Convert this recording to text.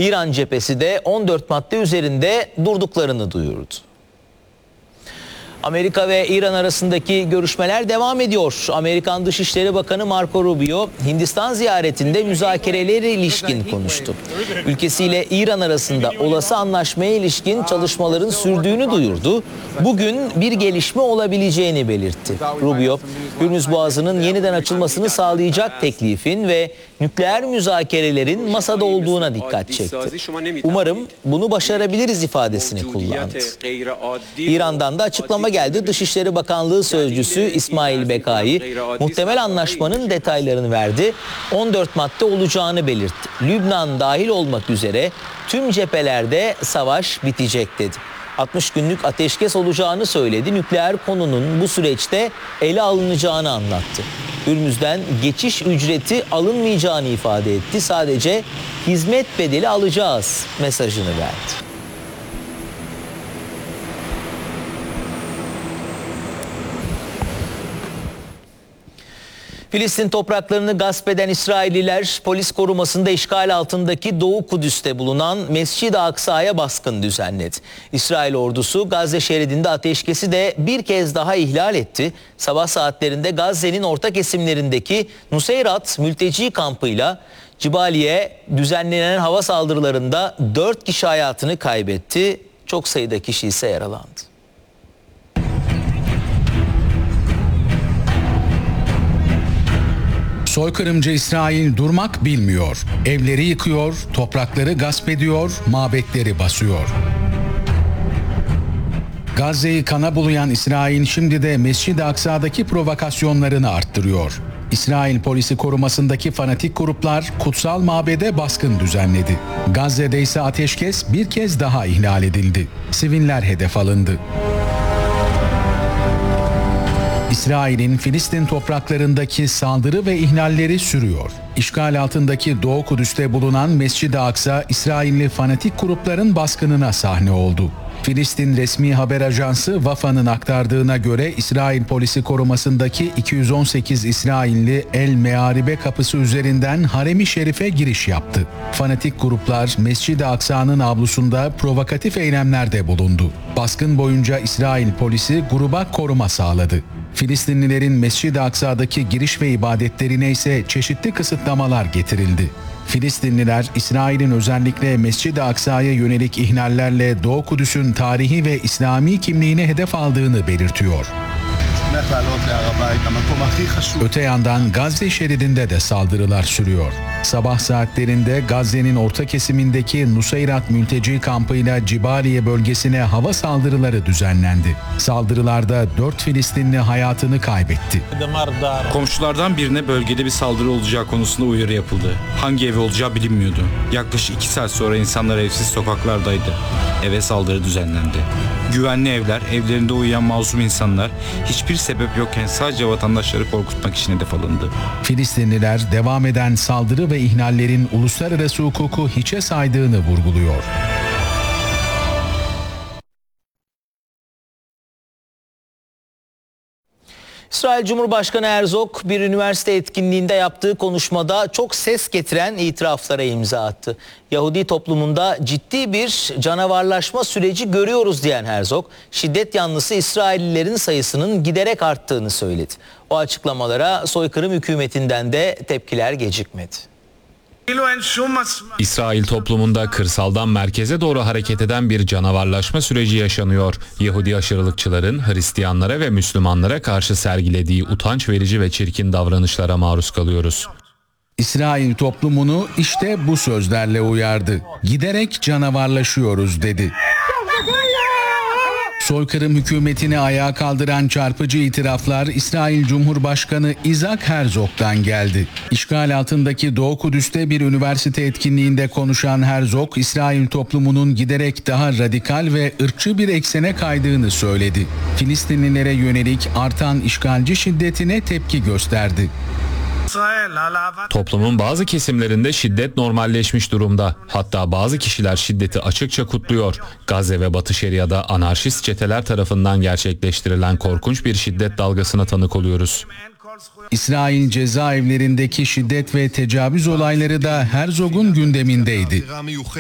İran cephesi de 14 madde üzerinde durduklarını duyurdu. Amerika ve İran arasındaki görüşmeler devam ediyor. Amerikan Dışişleri Bakanı Marco Rubio, Hindistan ziyaretinde müzakerelere ilişkin konuştu. Ülkesiyle İran arasında olası anlaşmaya ilişkin çalışmaların sürdüğünü duyurdu. Bugün bir gelişme olabileceğini belirtti. Rubio, Hürmüz Boğazı'nın yeniden açılmasını sağlayacak teklifin ve nükleer müzakerelerin masada olduğuna dikkat çekti. Umarım bunu başarabiliriz ifadesini kullandı. İran'dan da açıklama geldi. Dışişleri Bakanlığı Sözcüsü İsmail Bekai muhtemel anlaşmanın detaylarını verdi. 14 madde olacağını belirtti. Lübnan dahil olmak üzere tüm cephelerde savaş bitecek dedi. 60 günlük ateşkes olacağını söyledi. Nükleer konunun bu süreçte ele alınacağını anlattı. Hürmüz'den geçiş ücreti alınmayacağını ifade etti. Sadece hizmet bedeli alacağız mesajını verdi. Filistin topraklarını gasp eden İsrailliler polis korumasında işgal altındaki Doğu Kudüs'te bulunan Mescid-i Aksa'ya baskın düzenledi. İsrail ordusu Gazze şeridinde ateşkesi de bir kez daha ihlal etti. Sabah saatlerinde Gazze'nin orta kesimlerindeki Nuseyrat mülteci kampıyla Cibali'ye düzenlenen hava saldırılarında 4 kişi hayatını kaybetti. Çok sayıda kişi ise yaralandı. Soykırımcı İsrail durmak bilmiyor. Evleri yıkıyor, toprakları gasp ediyor, mabetleri basıyor. Gazze'yi kana bulayan İsrail şimdi de Mescid-i Aksa'daki provokasyonlarını arttırıyor. İsrail polisi korumasındaki fanatik gruplar kutsal mabede baskın düzenledi. Gazze'de ise ateşkes bir kez daha ihlal edildi. Siviller hedef alındı. İsrail'in Filistin topraklarındaki saldırı ve ihlalleri sürüyor. İşgal altındaki Doğu Kudüs'te bulunan Mescid-i Aksa, İsrailli fanatik grupların baskınına sahne oldu. Filistin resmi haber ajansı Vafa'nın aktardığına göre İsrail polisi korumasındaki 218 İsrailli El Mearibe kapısı üzerinden Harem-i Şerif'e giriş yaptı. Fanatik gruplar Mescid-i Aksa'nın avlusunda provokatif eylemlerde bulundu. Baskın boyunca İsrail polisi gruba koruma sağladı. Filistinlilerin Mescid-i Aksa'daki giriş ve ibadetlerine ise çeşitli kısıtlamalar getirildi. Filistinliler, İsrail'in özellikle Mescid-i Aksa'ya yönelik ihlallerle Doğu Kudüs'ün tarihi ve İslami kimliğini hedef aldığını belirtiyor. Öte yandan Gazze şeridinde de saldırılar sürüyor. Sabah saatlerinde Gazze'nin orta kesimindeki Nuseyrat mülteci kampıyla Cibaliye bölgesine hava saldırıları düzenlendi. Saldırılarda 4 Filistinli hayatını kaybetti. Komşulardan birine bölgede bir saldırı olacağı konusunda uyarı yapıldı. Hangi evi olacağı bilinmiyordu. Yaklaşık 2 saat sonra insanlar evsiz sokaklardaydı. Eve saldırı düzenlendi. Güvenli evler, evlerinde uyuyan masum insanlar hiçbir sebep yokken sadece vatandaşları korkutmak için hedef alındı. Filistinliler devam eden saldırı ve ihlallerin uluslararası hukuku hiçe saydığını vurguluyor. İsrail Cumhurbaşkanı Herzog bir üniversite etkinliğinde yaptığı konuşmada çok ses getiren itiraflara imza attı. Yahudi toplumunda ciddi bir canavarlaşma süreci görüyoruz diyen Herzog, şiddet yanlısı İsraillilerin sayısının giderek arttığını söyledi. O açıklamalara soykırım hükümetinden de tepkiler gecikmedi. İsrail toplumunda kırsaldan merkeze doğru hareket eden bir canavarlaşma süreci yaşanıyor. Yahudi aşırılıkçıların Hristiyanlara ve Müslümanlara karşı sergilediği utanç verici ve çirkin davranışlara maruz kalıyoruz. İsrail toplumunu işte bu sözlerle uyardı. Giderek canavarlaşıyoruz dedi. Soykırım hükümetini ayağa kaldıran çarpıcı itiraflar İsrail Cumhurbaşkanı Isaac Herzog'dan geldi. İşgal altındaki Doğu Kudüs'te bir üniversite etkinliğinde konuşan Herzog, İsrail toplumunun giderek daha radikal ve ırkçı bir eksene kaydığını söyledi. Filistinlilere yönelik artan işgalci şiddetine tepki gösterdi. Toplumun bazı kesimlerinde şiddet normalleşmiş durumda. Hatta bazı kişiler şiddeti açıkça kutluyor. Gazze ve Batı Şeria'da anarşist çeteler tarafından gerçekleştirilen korkunç bir şiddet dalgasına tanık oluyoruz. İsrail cezaevlerindeki şiddet ve tecavüz olayları da Herzog'un gündemindeydi.